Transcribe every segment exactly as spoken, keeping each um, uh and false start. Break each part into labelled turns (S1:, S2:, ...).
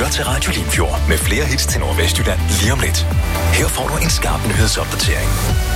S1: lytter til Radio Limfjord med flere hits til Nordvestjylland lige om lidt. Her får du en skarp nyhedsopdatering.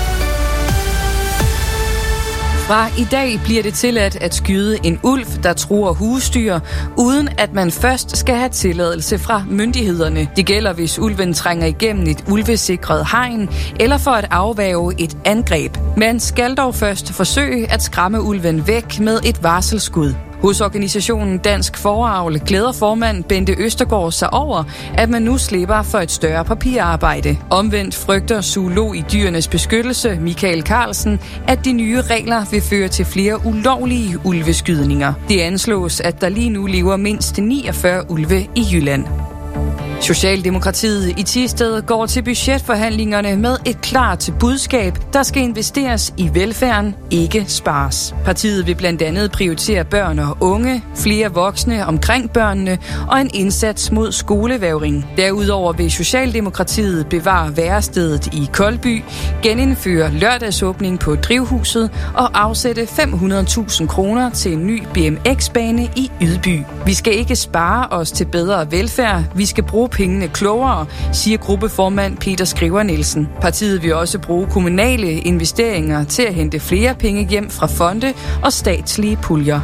S2: Fra i dag bliver det tilladt at skyde en ulv, der truer husdyr, uden at man først skal have tilladelse fra myndighederne. Det gælder, hvis ulven trænger igennem et ulvesikret hegn, eller for at afværge et angreb. Man skal dog først forsøge at skræmme ulven væk med et varselsskud. Hos organisationen Dansk Fåreavl glæder formand Bente Østergaard sig over, at man nu slipper for et større papirarbejde. Omvendt frygter zoolog i Dyrenes Beskyttelse, Michael Carlsen, at de nye regler vil føre til flere ulovlige ulveskydninger. Det anslås, at der lige nu lever mindst niogfyrre ulve i Jylland. Socialdemokratiet i Thisted går til budgetforhandlingerne med et klart budskab, der skal investeres i velfærden, ikke spares. Partiet vil blandt andet prioritere børn og unge, flere voksne omkring børnene og en indsats mod skolevægring. Derudover vil Socialdemokratiet bevare værestedet i Koldby, genindføre lørdagsåbning på drivhuset og afsætte fem hundrede tusind kroner til en ny B M X-bane i Ydby. Vi skal ikke spare os til bedre velfærd, vi skal bruge pengene klogere, siger gruppeformand Peter Skriver Nielsen. Partiet vil også bruge kommunale investeringer til at hente flere penge hjem fra fonde og statslige puljer.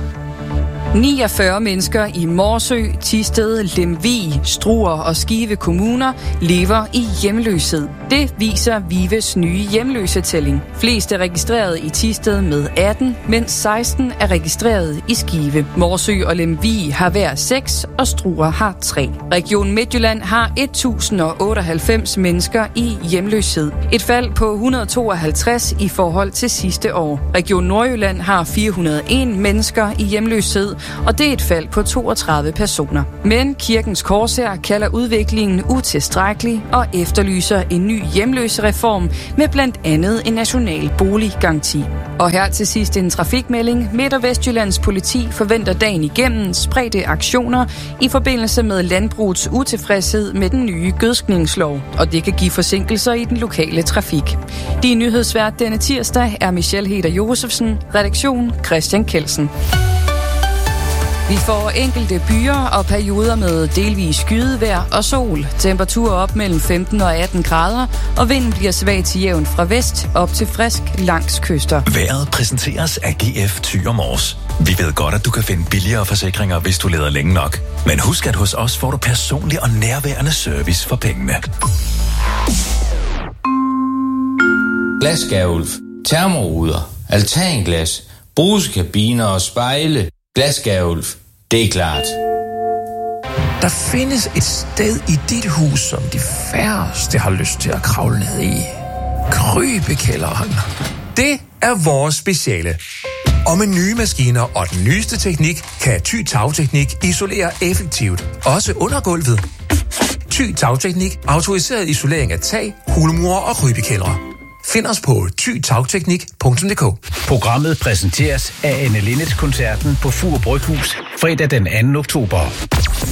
S2: niogfyrre mennesker i Morsø, Thisted, Lemvig, Struer og Skive kommuner lever i hjemløshed. Det viser Vives nye hjemløsetælling. Flest er registreret i Thisted med atten, mens seksten er registreret i Skive. Morsø og Lemvig har hver seks, og Struer har tre. Region Midtjylland har et tusind otteoghalvfems mennesker i hjemløshed. Et fald på et hundrede og tooghalvtreds i forhold til sidste år. Region Nordjylland har fire hundrede og en mennesker i hjemløshed, og det er et fald på toogtredive personer. Men Kirkens Korshær kalder udviklingen utilstrækkelig og efterlyser en ny hjemløsereform med blandt andet en national boliggaranti. Og her til sidst en trafikmelding. Midt- og Vestjyllands politi forventer dagen igennem spredte aktioner i forbindelse med landbrugets utilfredshed med den nye gødskningslov, og det kan give forsinkelser i den lokale trafik. De nyhedsvært denne tirsdag er Michelle Heder Josefsen, redaktion Christian Kelsen. Vi får enkelte byer og perioder med delvis skydevejr og sol. Temperaturer op mellem femten og atten grader, og vinden bliver svag til jævn fra vest op til frisk langs kyster.
S1: Vejret præsenteres af G F Thyre Mors. Vi ved godt, at du kan finde billigere forsikringer, hvis du leder længe nok. Men husk, at hos os får du personlig og nærværende service for pengene.
S3: Glasgavl, termoruder, altanglas, brusekabiner og spejle. Glasgavl, det er klart.
S4: Der findes et sted i dit hus, som de færreste har lyst til at kravle ned i. Krybekælderen. Det er vores speciale. Og med nye maskiner og den nyeste teknik, kan Thy Tagteknik isolere effektivt, også under gulvet. Thy Tagteknik, autoriseret isolering af tag, hulmure og krybekældre. Find os på thy tagteknik punktum d k.
S5: Programmet præsenteres af Anne Linnets koncerten på Fur Bryghus fredag den anden oktober.